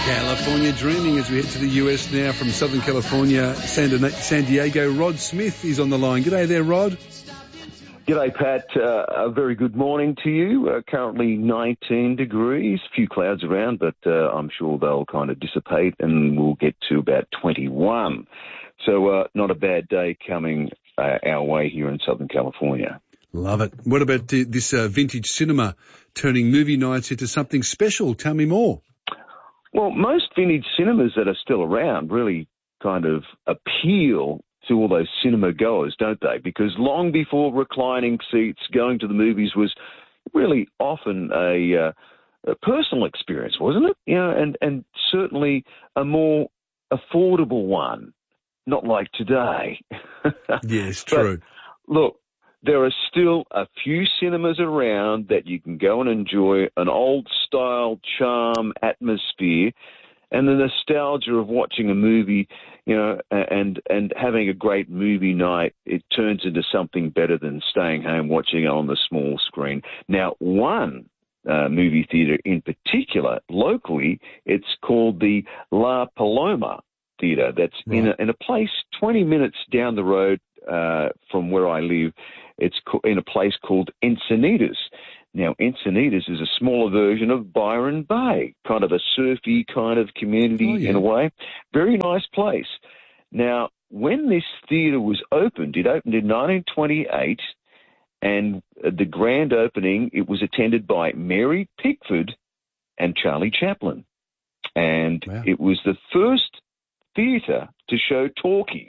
California dreaming as we head to the US now from Southern California, San Diego. Rod Smith is on the line. G'day there, Rod. G'day, Pat. A very good morning to you. Currently 19 degrees, a few clouds around, but I'm sure they'll kind of dissipate and we'll get to about 21. So not a bad day coming our way here in Southern California. Love it. What about this vintage cinema turning movie nights into something special? Tell me more. Well, most vintage cinemas that are still around really kind of appeal to all those cinema goers, don't they? Because long before reclining seats, going to the movies was really often a personal experience, wasn't it? You know, and certainly a more affordable one, not like today. Yes, true. But, look, there are still a few cinemas around that you can go and enjoy an old-style charm atmosphere and the nostalgia of watching a movie, you know, and having a great movie night. It turns into something better than staying home watching it on the small screen. Now, one movie theatre in particular, locally, it's called the La Paloma Theatre. That's right in a place 20 minutes down the road from where I live. It's in a place called Encinitas. Now, Encinitas is a smaller version of Byron Bay, kind of a surfy kind of community in a way. Very nice place. Now, when this theatre was opened, it opened in 1928, and the grand opening, it was attended by Mary Pickford and Charlie Chaplin. And It was the first theatre to show talkies.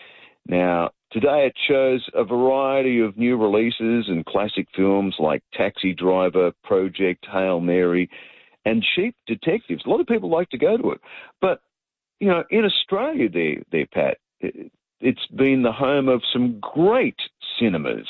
Now, today it shows a variety of new releases and classic films like Taxi Driver, Project Hail Mary, and Cheap Detectives. A lot of people like to go to it. But, you know, in Australia there, Pat, it's been the home of some great cinemas.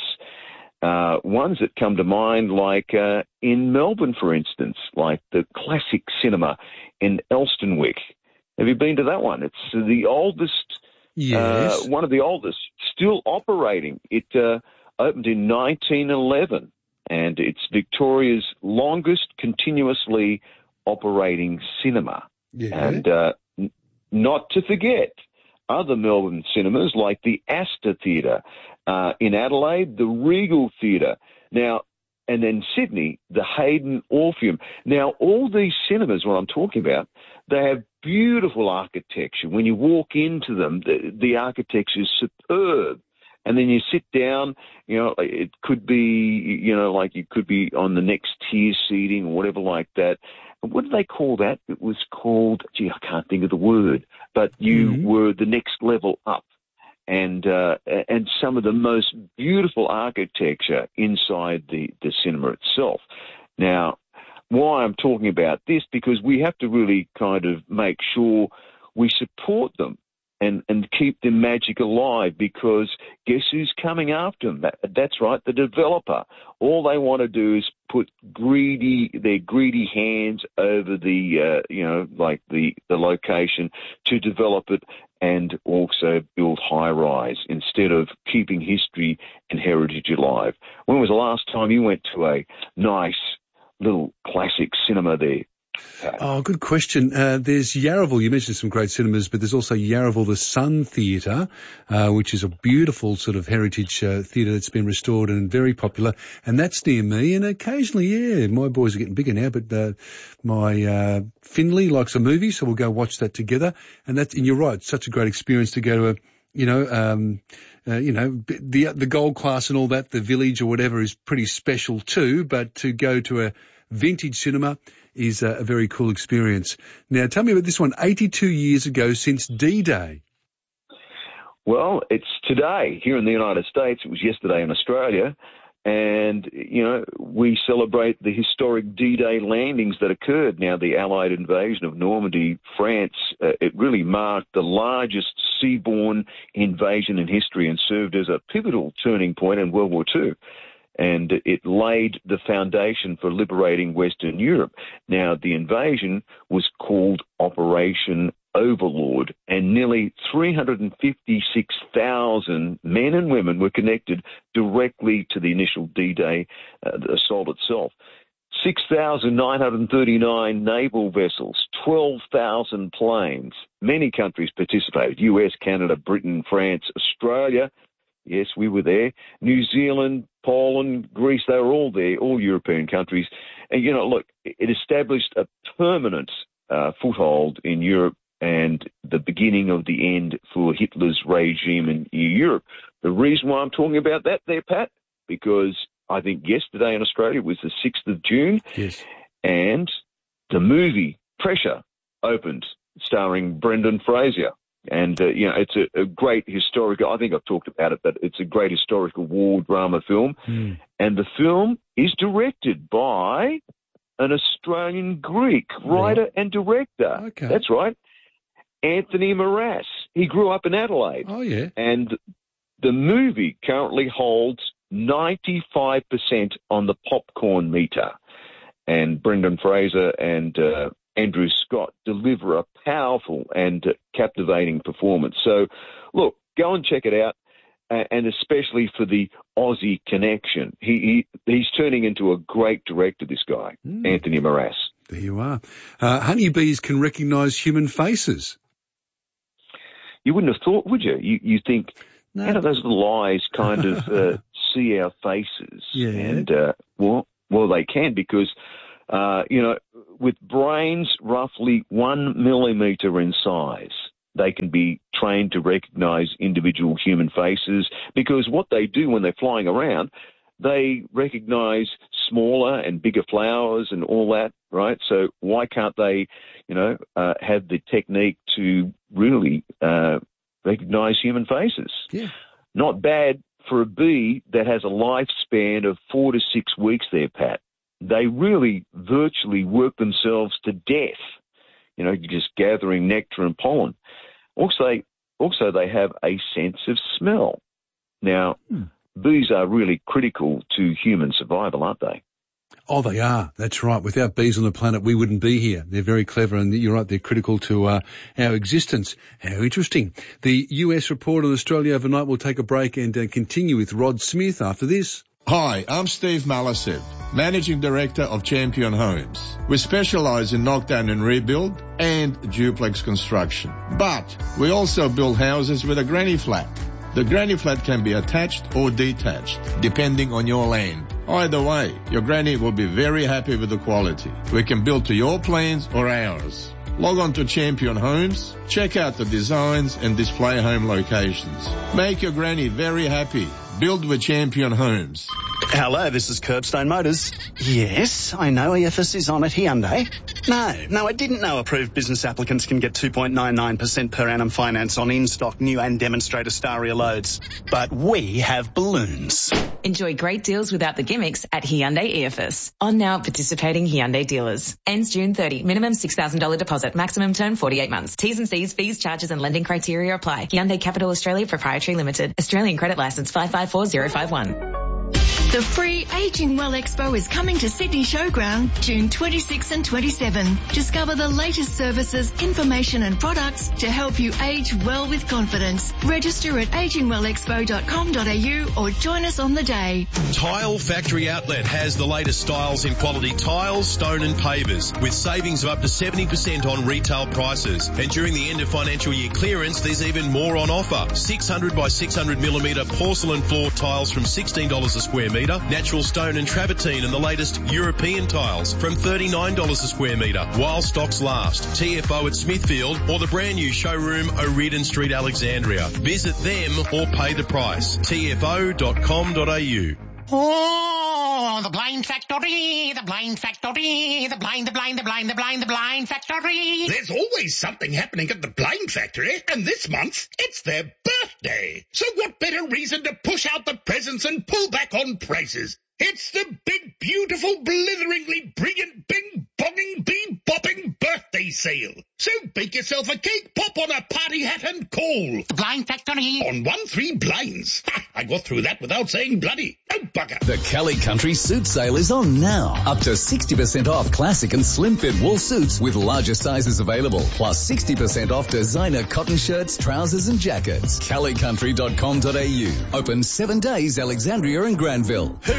Ones that come to mind, like in Melbourne, for instance, like the Classic Cinema in Elstonwick. Have you been to that one? It's the oldest... Yes. One of the oldest, still operating. It opened in 1911, and it's Victoria's longest continuously operating cinema. Yeah. And not to forget, other Melbourne cinemas like the Astor Theatre, in Adelaide, the Regal Theatre. Now, and then Sydney, the Hayden Orpheum. Now, all these cinemas, what I'm talking about, they have beautiful architecture. When you walk into them, the architecture is superb. And then you sit down, you know, it could be, you know, like you could be on the next tier seating or whatever like that. What do they call that? It was called, I can't think of the word, but you were the next level up. And some of the most beautiful architecture inside the cinema itself. Now, why I'm talking about this, because we have to really kind of make sure we support them and keep their magic alive, because guess who's coming after them? That's right, the developer. All they want to do is put their greedy hands over the, you know, like the location to develop it and also build high-rise instead of keeping history and heritage alive. When was the last time you went to a nice little classic cinema there? Oh, good question. There's Yarraville. You mentioned some great cinemas, but there's also Yarraville, the Sun Theatre, which is a beautiful sort of heritage theatre that's been restored and very popular. And that's near me. And occasionally, my boys are getting bigger now, but my Finley likes a movie, so we'll go watch that together. And you're right, such a great experience to go to the Gold Class and all that, the Village or whatever is pretty special too, but to go to a vintage cinema is a very cool experience. Now, tell me about this one. 82 years ago since D-Day. Well, it's today here in the United States. It was yesterday in Australia. And, you know, we celebrate the historic D-Day landings that occurred. Now, the Allied invasion of Normandy, France, it really marked the largest seaborne invasion in history and served as a pivotal turning point in World War II. And it laid the foundation for liberating Western Europe. Now, the invasion was called Operation Overlord, and nearly 356,000 men and women were connected directly to the initial D-Day assault itself. 6,939 naval vessels, 12,000 planes. Many countries participated: US, Canada, Britain, France, Australia. Yes, we were there. New Zealand, Poland, Greece, they were all there, all European countries. And, you know, look, it established a permanent foothold in Europe and the beginning of the end for Hitler's regime in Europe. The reason why I'm talking about that there, Pat, because I think yesterday in Australia was the 6th of June. Yes. And the movie Pressure opened, starring Brendan Fraser. And, you know, it's a great historical, I think I've talked about it, but it's a great historical war drama film. Mm. And the film is directed by an Australian Greek writer and director. Okay. That's right. Anthony Morass. He grew up in Adelaide. Oh, yeah. And the movie currently holds 95% on the popcorn meter. And Brendan Fraser and Andrew Scott deliver a powerful and captivating performance. So, look, go and check it out, and especially for the Aussie connection. He's turning into a great director, this guy, Anthony Morass. There you are. Honeybees can recognise human faces. You wouldn't have thought, would you? You think, No. how do those little eyes kind of see our faces? Yeah. And, well, they can because, you know, with brains roughly 1 millimetre in size, they can be trained to recognise individual human faces because what they do when they're flying around, they recognise smaller and bigger flowers and all that, right? So why can't they, you know, have the technique to really recognise human faces? Yeah. Not bad for a bee that has a lifespan of 4 to 6 weeks there, Pat. They really virtually work themselves to death, you know, just gathering nectar and pollen. Also, they have a sense of smell. Now, bees are really critical to human survival, aren't they? Oh, they are. That's right. Without bees on the planet, we wouldn't be here. They're very clever, and you're right, they're critical to our existence. How interesting. The US report on Australia overnight. Will take a break and continue with Rod Smith after this. Hi, I'm Steve Malisev, Managing Director of Champion Homes. We specialise in knockdown and rebuild and duplex construction. But we also build houses with a granny flat. The granny flat can be attached or detached, depending on your land. Either way, your granny will be very happy with the quality. We can build to your plans or ours. Log on to Champion Homes, check out the designs and display home locations. Make your granny very happy. Build with Champion Homes. Hello, this is Curbstone Motors. Yes, I know EFS is on at Hyundai. No, I didn't know approved business applicants can get 2.99% per annum finance on in-stock new and demonstrator Staria loads. But we have balloons. Enjoy great deals without the gimmicks at Hyundai EFS. On now at participating Hyundai dealers. Ends June 30. Minimum $6,000 deposit. Maximum term 48 months. T's and C's, fees, charges and lending criteria apply. Hyundai Capital Australia Proprietary Limited. Australian credit license 554051. The free Ageing Well Expo is coming to Sydney Showground June 26 and 27. Discover the latest services, information and products to help you age well with confidence. Register at agingwellexpo.com.au or join us on the day. Tile Factory Outlet has the latest styles in quality tiles, stone and pavers with savings of up to 70% on retail prices. And during the end of financial year clearance, there's even more on offer. 600 by 600 millimetre porcelain floor tiles from $16 a square metre. Natural stone and travertine and the latest European tiles from $39 a square metre while stocks last. TFO at Smithfield or the brand new showroom O'Riordan Street, Alexandria. Visit them or pay the price. tfo.com.au. Oh, the blind factory, the blind factory, the blind factory. There's always something happening at the blind factory, and this month it's their birthday. So what better reason to push out the presents and pull back on prices? It's the big, beautiful, blitheringly brilliant, bing-bonging, bee-bopping birthday sale. So bake yourself a cake, pop on a party hat and call. The blind factory. On 1-3 blinds. Ha, I got through that without saying bloody. Oh, bugger. The Kelly Country Suit Sale is on now. Up to 60% off classic and slim fit wool suits with larger sizes available. Plus 60% off designer cotton shirts, trousers and jackets. kellycountry.com.au. Open 7 days, Alexandria and Granville.